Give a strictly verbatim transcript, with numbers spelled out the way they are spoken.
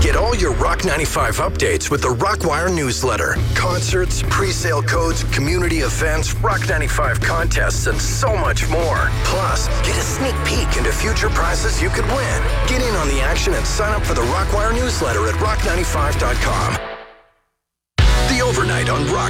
Get all your Rock ninety-five updates with the Rockwire newsletter. Concerts, pre-sale codes, community events, Rock ninety-five contests, and so much more. Plus, get a sneak peek into future prizes you could win. Get in on the action and sign up for the Rockwire newsletter at rock ninety-five dot com. The Overnight on Rock